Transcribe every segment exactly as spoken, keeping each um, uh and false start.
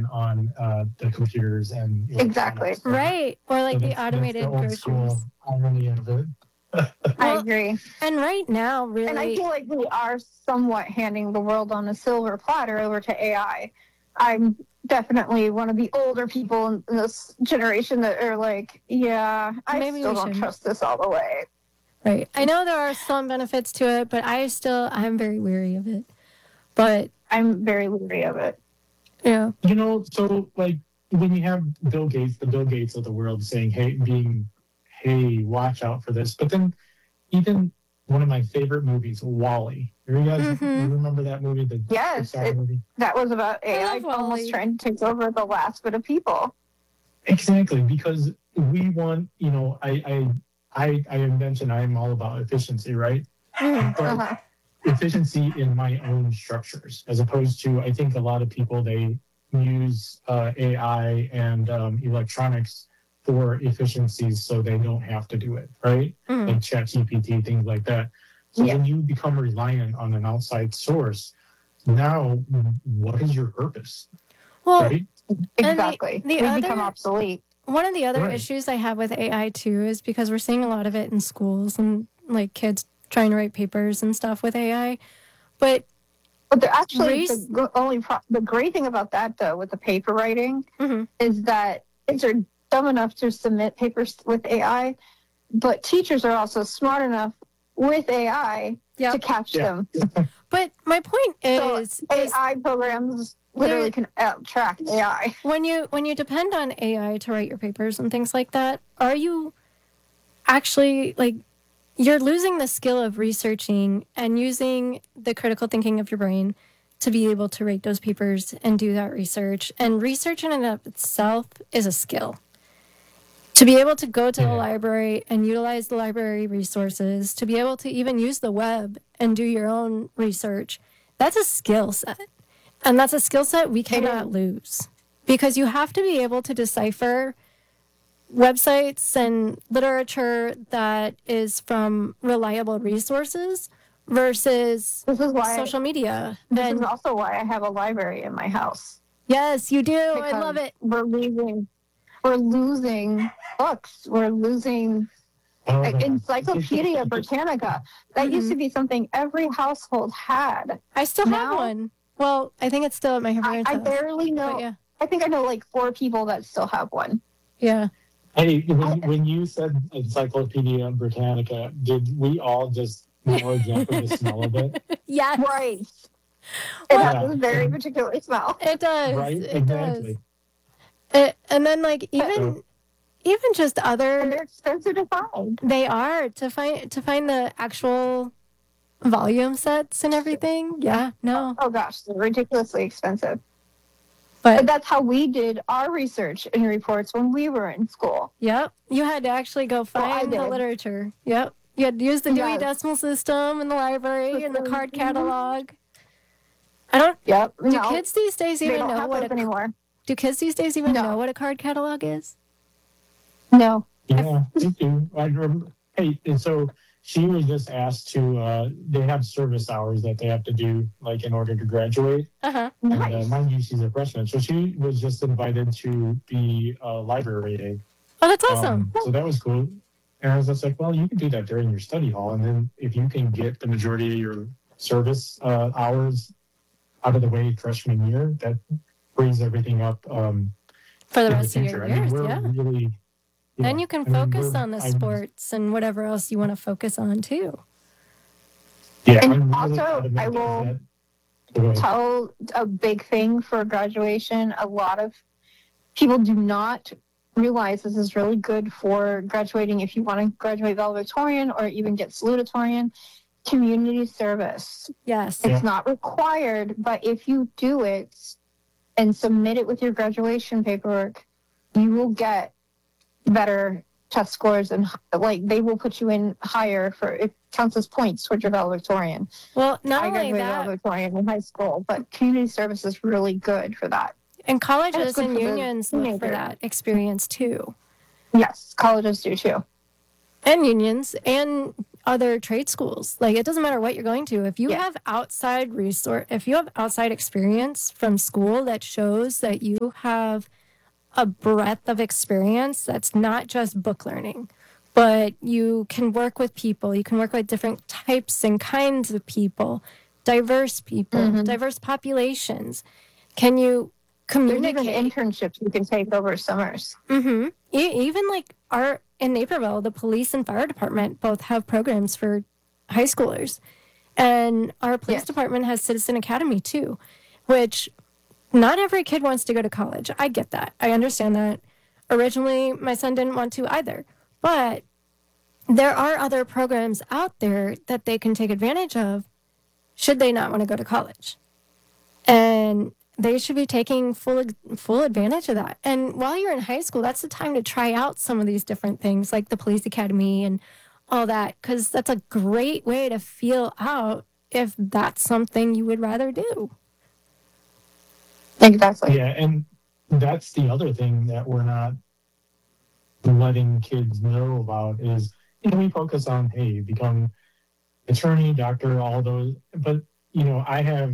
on uh, the computers and Exactly. electronics, right? Right. Or So like the that's that's the automated old groceries. school irony of it. I Well, agree. and right now, And I really, feel like we are somewhat handing the world on a silver platter over to A I. I'm definitely one of the older people in this generation that are like, yeah, I maybe still we don't shouldn't. trust this all the way. Right. I know there are some benefits to it, but I still, I'm very weary of it. But, I'm very leery of it. yeah. You know, so like when you have Bill Gates, the Bill Gates of the world saying, hey, being, hey, watch out for this. But then even one of my favorite movies, Wall-E. You guys Mm-hmm. remember that movie, the Yes, Pixar it, movie? that was about I A I love almost Wally. trying to take over the last bit of people. Exactly, because we want, you know, I I I, I mentioned I'm all about efficiency, right? Mm-hmm. But Uh-huh. efficiency in my own structures, as opposed to I think a lot of people they use uh, A I and um, electronics for efficiencies so they don't have to do it, right? Mm-hmm. Like ChatGPT, things like that. So Yeah. when you become reliant on an outside source, now what is your purpose, Well, right? and the, Exactly. the We become other, obsolete. one of the other Right. issues I have with A I too is because we're seeing a lot of it in schools and like kids trying to write papers and stuff with A I. But But the, actually, the race, g- only pro- the great thing about that though, with the paper writing, mm-hmm. is that kids are dumb enough to submit papers with A I, but teachers are also smart enough with A I Yep. to catch Yeah. them. But my point So is, is A I programs literally can out track A I. when you when you depend on A I to write your papers and things like that, are you actually like you're losing the skill of researching and using the critical thinking of your brain to be able to write those papers and do that research. And research in and of itself is a skill. To be able to go to the Yeah. library and utilize the library resources, to be able to even use the web and do your own research, that's a skill set. And that's a skill set we cannot lose because you have to be able to decipher websites and literature that is from reliable resources versus This is why. social media. This And is also why I have a library in my house. yes, you do. I Because love it. we're losing, we're losing books. We're losing Oh, like, Encyclopedia Britannica. That Mhm. used to be something every household had. I still Now- have one. Well, I think it's still at my I, parents' I house. barely know. But yeah, I think I know like four people that still have one. yeah. Hey, when, when you said Encyclopedia Britannica, did we all just know exactly the smell of it? Yes, Right. It Well- has Yeah. a very particular smell. it does. Right? It Exactly. does. It, and then like even So- even just And other they're expensive to find. they are to find to find the actual volume sets and everything. Yeah, no. Oh gosh, they're ridiculously expensive. But But that's how we did our research and reports when we were in school. yep, you had to actually go Well, I find the did. literature. Yep. You had to use the Dewey Yes. Decimal System in the library and the card Mhm. catalog. I don't Yep. do no, kids these days they even don't know have what those a anymore. do kids these days even No. know what a card catalog is? No. Yeah, they do. I remember. Hey, and so she was just asked to. Uh, they have service hours that they have to do, like in order to graduate. Uh-huh. And uh, Nice. mind you, she's a freshman, so she was just invited to be a library aide. Oh, that's awesome. Um, so that was cool. And I was just like, well, you can do that during your study hall, and then if you can get the majority of your service uh, hours out of the way freshman year, that frees everything up um, For the in the rest of future. your I mean, years, we're yeah. really. Yeah, And you can I mean, focus we're- on the I'm- sports and whatever else you want to focus on too. Yeah, And I'm really also, adamant I of will that. Go ahead. tell a big thing for graduation. A lot of people do not realize this is really good for graduating if you want to graduate valedictorian or even get salutatorian. Community service. Yes. It's Yeah. not required, but if you do it and submit it with your graduation paperwork, you will get better test scores and like they will put you in higher for it counts as points towards your valedictorian. Well, not I only graduated that, valedictorian in high school, but community service is really good for that. and colleges good and for the unions look for teenager. that experience too. Yes, colleges do too. And unions and other trade schools. Like, it doesn't matter what you're going to. If you Yeah. have outside resource, if you have outside experience from school that shows that you have a breadth of experience that's not just book learning, but you can work with people, you can work with different types and kinds of people, diverse people, Mhm. diverse populations. Can you There's even communicate? internships you can take over summers. Mm-hmm. E- even like our in Naperville, the police and fire department both have programs for high schoolers, and our police Yes. department has Citizen Academy too, which not every kid wants to go to college. I get that. I understand that. Originally, my son didn't want to either, but there are other programs out there that they can take advantage of should they not want to go to college. And they should be taking full full advantage of that. And while you're in high school, that's the time to try out some of these different things like the police academy and all that, because that's a great way to feel out if that's something you would rather do. Exactly. Yeah, and that's the other thing that we're not letting kids know about is, you know, we focus on, hey, become attorney, doctor, all those, but you know, I have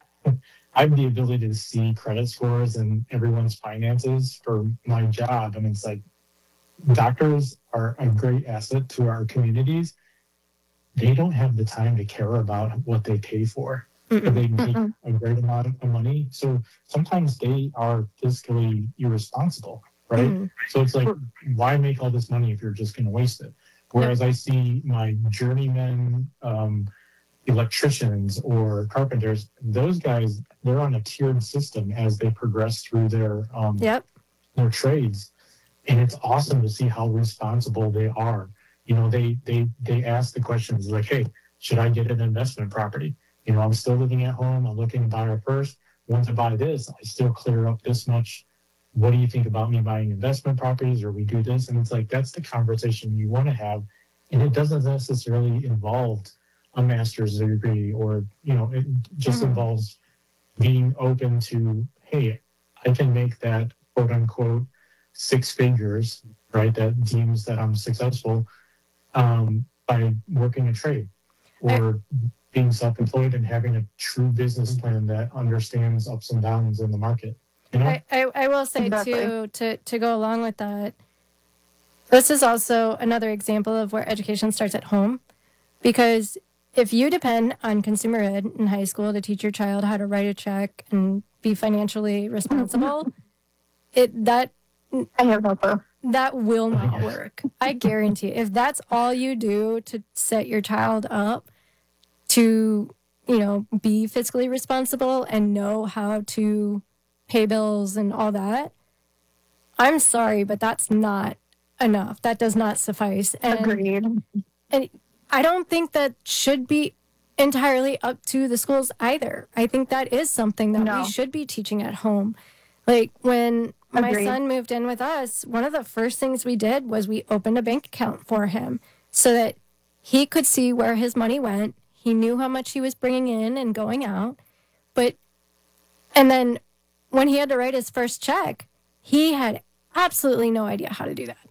I have the ability to see credit scores and everyone's finances for my job, and it's like doctors are a great asset to our communities. They don't have the time to care about what they pay for. But Mm-mm. they make Mm-mm. a great amount of money. So sometimes they are fiscally irresponsible, right? Mhm. So it's like, why make all this money if you're just going to waste it? Whereas I see my journeymen um, electricians or carpenters, those guys, they're on a tiered system as they progress through their um, Yep. their trades, and it's awesome to see how responsible they are. You know, they they they ask the questions like, hey, should I get an investment property? You know, I'm still living at home. I'm looking to buy it first. Once I buy this, I still clear up this much. What do you think about me buying investment properties, or we do this? And it's like, that's the conversation you want to have. And it doesn't necessarily involve a master's degree, or, you know, it just Mhm. involves being open to, hey, I can make that quote unquote six figures, right? That deems that I'm successful um, by working a trade or being self-employed and having a true business plan that understands ups and downs in the market. You know? I, I, I will say Exactly. too, to, to go along with that, this is also another example of where education starts at home. Because if you depend on consumer ed in high school to teach your child how to write a check and be financially responsible, it that I have no clue. that will not work. I guarantee. If that's all you do to set your child up to, you know, be fiscally responsible and know how to pay bills and all that, I'm sorry, but that's not enough. That does not suffice. And Agreed. and I don't think that should be entirely up to the schools either. I think that is something that No. we should be teaching at home. Like when my Agreed. son moved in with us, one of the first things we did was we opened a bank account for him so that he could see where his money went. He knew how much he was bringing in and going out. But, and then when he had to write his first check, he had absolutely no idea how to do that.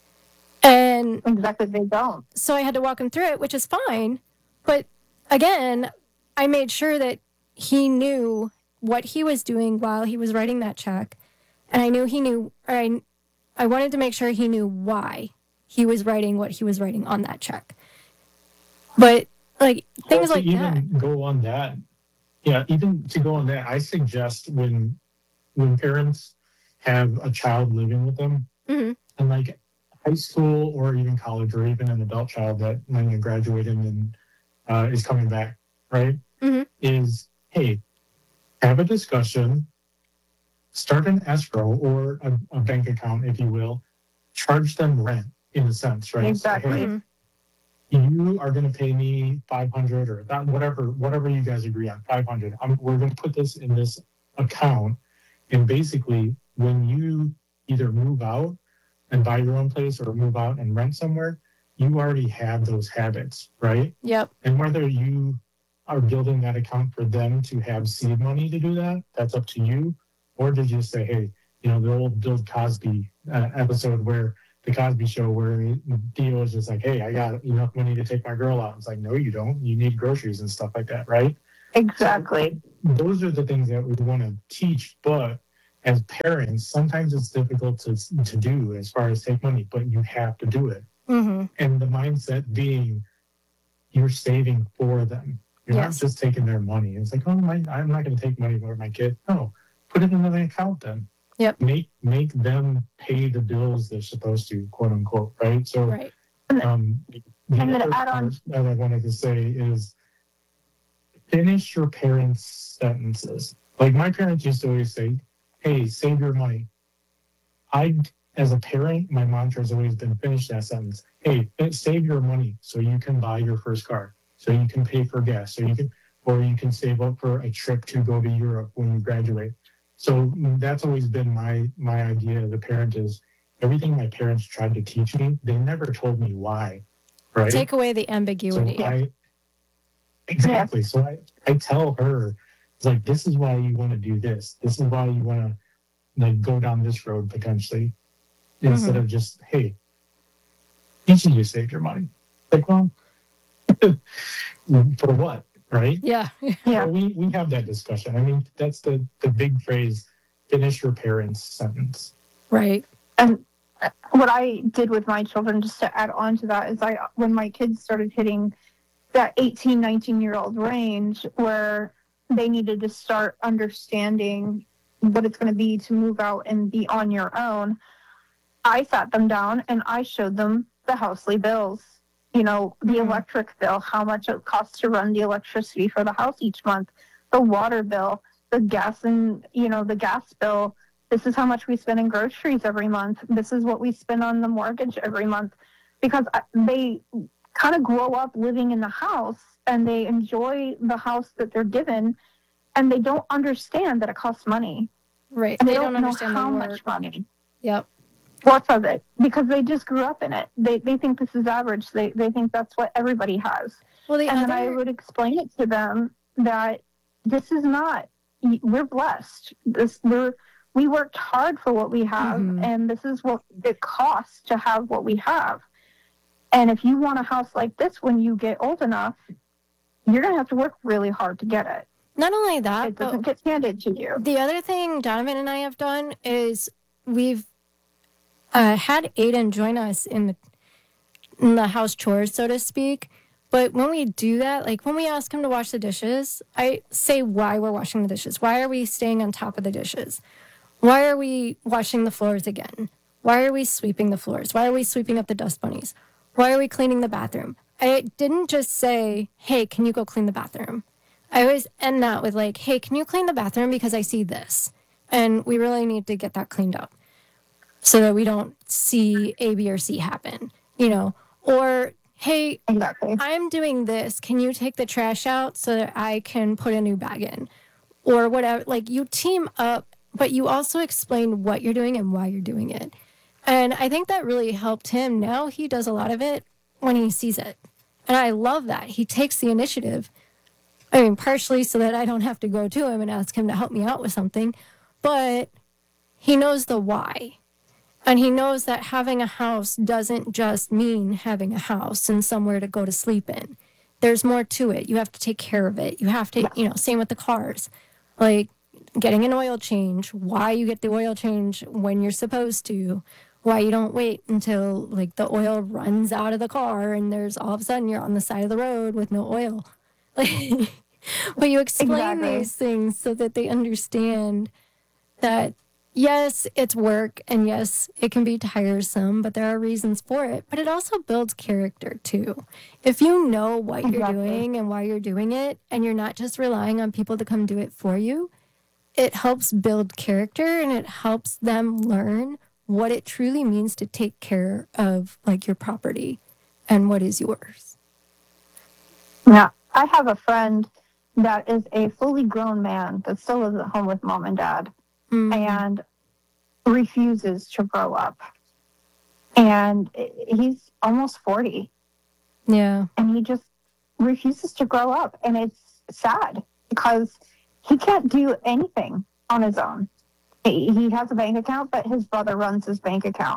And Exactly. They don't. so I had to walk him through it, which is fine. But again, I made sure that he knew what he was doing while he was writing that check. And I knew he knew, or I, I wanted to make sure he knew why he was writing what he was writing on that check. But like things Well, like to even that. go on that, yeah, even to go on that, I suggest when when parents have a child living with them, Mhm. and like high school or even college or even an adult child that when you graduated and uh, is coming back, right? Mhm. Is, hey, have a discussion, start an escrow or a, a bank account, if you will, charge them rent in a sense, right? So, Exactly. hey, Mhm. you are going to pay me five hundred or that, whatever, whatever you guys agree on, five hundred. I'm, we're going to put this in this account. And basically, when you either move out and buy your own place or move out and rent somewhere, you already have those habits, right? Yep. And whether you are building that account for them to have seed money to do that, that's up to you. Or to just say, hey, you know, the old Bill Cosby uh, episode where the Cosby Show where Theo is just like, hey, I got enough money to take my girl out. It's like, no, you don't. You need groceries and stuff like that, right? Exactly. So those are the things that we want to teach, but as parents, sometimes it's difficult to to do as far as take money, but you have to do it. Mm-hmm. And the mindset being you're saving for them. You're Yes. not just taking their money. It's like, oh, my, I'm not going to take money for my kid. No, put it in an account then. Yep. Make make them pay the bills they're supposed to, quote unquote, right? So, Right. um, the And then other add on- part that I wanted to say is finish your parents' sentences. Like my parents used to always say, hey, save your money. I, as a parent, my mantra has always been finish that sentence. Hey, save your money so you can buy your first car, so you can pay for gas, so you can, or you can save up for a trip to go to Europe when you graduate. So that's always been my my idea as a parent is everything my parents tried to teach me, they never told me why, right? Take away the So ambiguity. I, exactly. So I, I tell her, it's like, this is why you want to do this. This is why you want to like go down this road potentially, instead of just, hey, teaching you to save your money. Like, well, for what, right? Yeah. Yeah. So we, we have that discussion. I mean, that's the, the big phrase, finish your parents' sentence. Right. And what I did with my children, just to add on to that, is I, when my kids started hitting that eighteen, nineteen year old range where they needed to start understanding what it's going to be to move out and be on your own, I sat them down and I showed them the housely bills. You know, the Mhm. electric bill, how much it costs to run the electricity for the house each month, the water bill, the gas and, you know, the gas bill. This is how much we spend in groceries every month. This is what we spend on the mortgage every month. Because I- they kind of grow up living in the house and they enjoy the house that they're given and they don't understand that it costs money. Right. And They they, don't don't, know understand how the work. much money. Yep. Worth of it because they just grew up in it. They they think this is average. They they think that's what everybody has. Well, the And other. then I would explain it to them that this is not. We're blessed. This we're we worked hard for what we have, Mhm. and this is what it costs to have what we have. And if you want a house like this when you get old enough, you're gonna have to work really hard to get it. Not only that, It but doesn't get handed to you. the other thing Donovan and I have done is we've uh, had Aiden join us in the in the house chores, so to speak. But when we do that, like when we ask him to wash the dishes, I say why we're washing the dishes. Why are we staying on top of the dishes? Why are we washing the floors again? Why are we sweeping the floors? Why are we sweeping up the dust bunnies? Why are we cleaning the bathroom? I didn't just say, hey, can you go clean the bathroom? I always end that with like, hey, can you clean the bathroom because I see this? And we really need to get that cleaned up so that we don't see A, B, or C happen, you know? Or, hey, Exactly. I'm doing this. Can you take the trash out so that I can put a new bag in? Or whatever. Like, you team up, but you also explain what you're doing and why you're doing it. And I think that really helped him. Now he does a lot of it when he sees it. And I love that. He takes the initiative. I mean, partially so that I don't have to go to him and ask him to help me out with something, but he knows the why. And he knows that having a house doesn't just mean having a house and somewhere to go to sleep in. There's more to it. You have to take care of it. You have to, you know, same with the cars. Like getting an oil change, why you get the oil change when you're supposed to, why you don't wait until like the oil runs out of the car and there's all of a sudden you're on the side of the road with no oil. Like, but you explain Exactly. these things so that they understand that yes, it's work and yes, it can be tiresome, but there are reasons for it. But it also builds character too. If you know what you're Exactly. doing and why you're doing it, and you're not just relying on people to come do it for you, it helps build character and it helps them learn what it truly means to take care of like your property and what is yours. Yeah. I have a friend that is a fully grown man that still lives at home with mom and dad Mm. and refuses to grow up. And he's almost forty Yeah. and he just refuses to grow up. And it's sad because he can't do anything on his own. He he has a bank account, but his brother runs his bank account.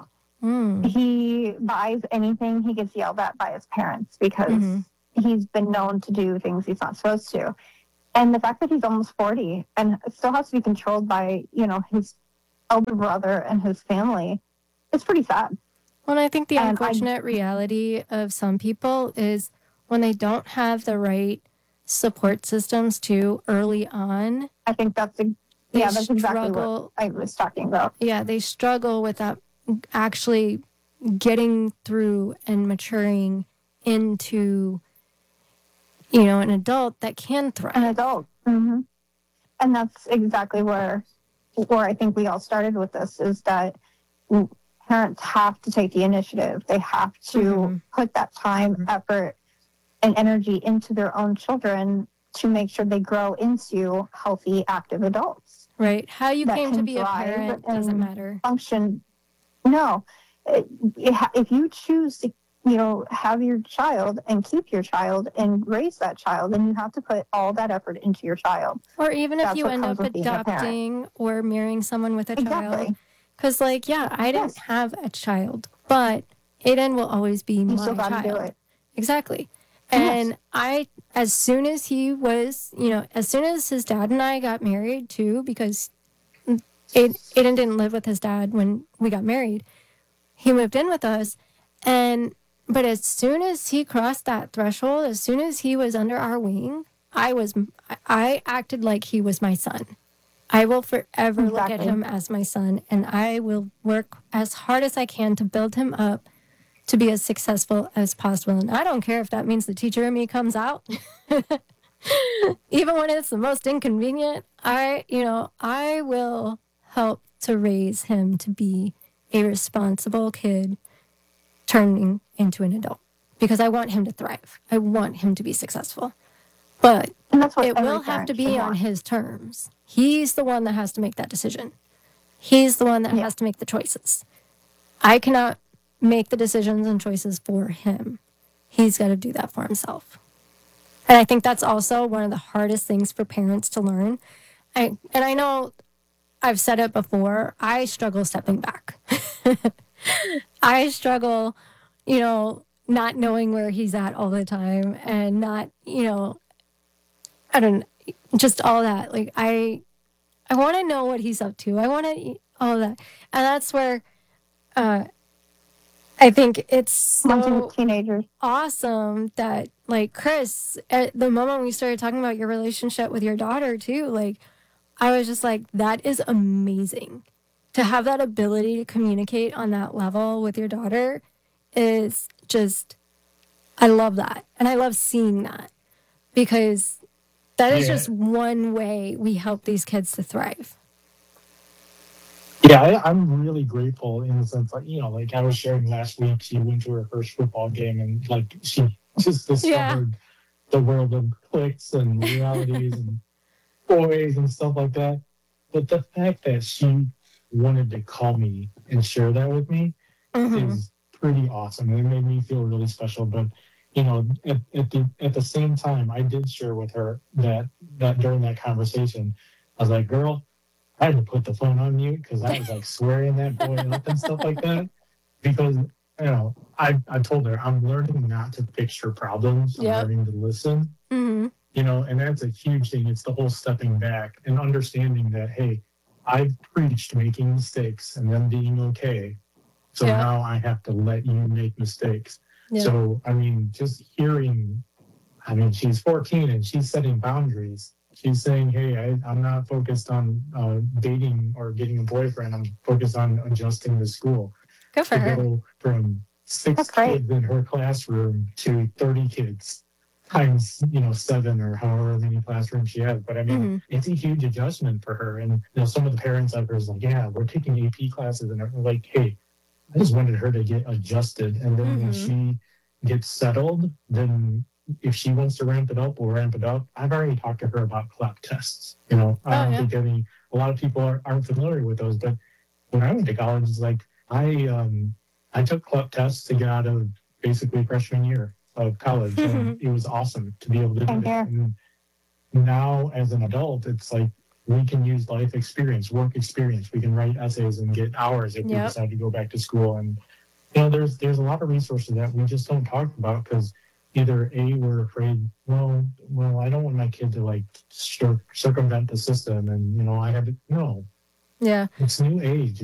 Mm. he buys anything, he gets yelled at by his parents because Mhm. he's been known to do things he's not supposed to. And the fact that he's almost forty and still has to be controlled by, you know, his elder brother and his family, it's pretty sad. Well, I think the And I- unfortunate reality of some people is when they don't have the right support systems too early on, I think that's, a, they yeah, that's exactly what struggle. I was talking about. Yeah, they struggle with that actually getting through and maturing into, you know, an adult that can thrive. An adult. hmm And that's exactly where, where I think we all started with this is that parents have to take the initiative. They have to Mhm. put that time, effort, and energy into their own children to make sure they grow into healthy, active adults. Right. How you that came to can be a thrive parent doesn't and matter. Function. No. It- it ha- if you choose to, you know, have your child and keep your child and raise that child, then you have to put all that effort into your child. Or even if That's you what end comes up with being a parent. adopting or marrying someone with a child. Exactly. Because, like, yeah, I didn't Yes. have a child, but Aiden will always be You my still got to child. do it. Exactly. Yes. And I, as soon as he was, you know, as soon as his dad and I got married too, because Aiden, Aiden didn't live with his dad when we got married, he moved in with us. And, but as soon as he crossed that threshold, as soon as he was under our wing, I was, I acted like he was my son. I will forever look at Exactly. him as my son, and I will work as hard as I can to build him up to be as successful as possible. And I don't care if that means the teacher in me comes out. Even when it's the most inconvenient, I, you know, I will help to raise him to be a responsible kid turning into an adult because I want him to thrive. I want him to be successful. But And that's what it every will have parent to should be on want. his terms. He's the one that has to make that decision. He's the one that Yeah. has to make the choices. I cannot make the decisions and choices for him. He's got to do that for himself. And I think that's also one of the hardest things for parents to learn. I and I know I've said it before, I struggle stepping back. I struggle, you know, not knowing where he's at all the time and not, you know, I don't just all that. Like I I want to know what he's up to. I want to all that. And that's where uh I think it's Once so you're teenagers. awesome that like Chris, at the moment we started talking about your relationship with your daughter too, like I was just like, that is amazing. To have that ability to communicate on that level with your daughter is just, I love that. And I love seeing that because that is Yeah. just one way we help these kids to thrive. Yeah, I, I'm really grateful in the sense like, you know, like I was sharing last week, she went to her first football game and like she just discovered the world of clicks and realities and boys and stuff like that. But the fact that she wanted to call me and share that with me Mhm. is pretty awesome. And it made me feel really special. But you know, at, at the at the same time, I did share with her that that during that conversation, I was like, girl, I had to put the phone on mute because I was like swearing that boy up and stuff like that. Because you know, I I told her I'm learning not to fix her problems. I'm Yep. learning to listen. Mhm. You know, and that's a huge thing. It's the whole stepping back and understanding that, hey, I've preached making mistakes and them being okay. So Yeah. now I have to let you make mistakes. Yeah. So, I mean, just hearing, I mean, she's fourteen and she's setting boundaries. She's saying, hey, I, I'm not focused on uh, dating or getting a boyfriend. I'm focused on adjusting to school. Good for To her. go from six That's great. kids in her classroom to thirty kids times, you know, seven or however many classrooms she has. But I mean, Mhm. it's a huge adjustment for her. And, you know, some of the parents out there is like, yeah, we're taking A P classes. And we're like, hey, I just wanted her to get adjusted. And then when Mhm. she gets settled, then if she wants to ramp it up, we'll ramp it up. I've already talked to her about CLEP tests. You know, I Oh, don't yeah. think any, a lot of people are, aren't familiar with those. But when I went to college, it's like, I, um, I took CLEP tests to get out of basically freshman year of college. And it was awesome to be able to do Same that. here. And now as an adult, it's like, we can use life experience, work experience. We can write essays and get hours if we Yep. decide to go back to school. And you know, there's there's a lot of resources that we just don't talk about because either A, we're afraid, well, well, I don't want my kid to like cir- circumvent the system, and you know, I have to, no, Yeah. it's new age.